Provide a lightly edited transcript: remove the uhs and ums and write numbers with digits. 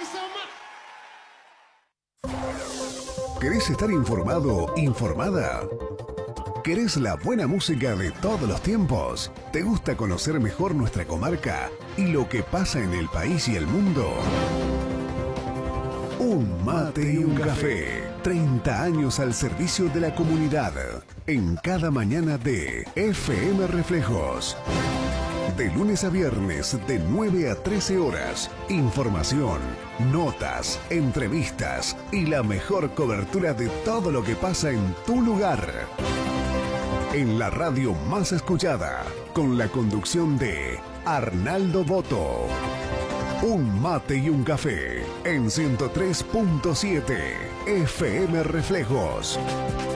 ¿Querés estar informado, informada? ¿Querés la buena música de todos los tiempos? ¿Te gusta conocer mejor nuestra comarca y lo que pasa en el país y el mundo? Un mate y un café. 30 años al servicio de la comunidad. En cada mañana de FM Reflejos. De lunes a viernes, de 9 a 13 horas. Información, notas, entrevistas y la mejor cobertura de todo lo que pasa en tu lugar. En la radio más escuchada, con la conducción de Arnaldo Boto. Un mate y un café en 103.7 FM Reflejos.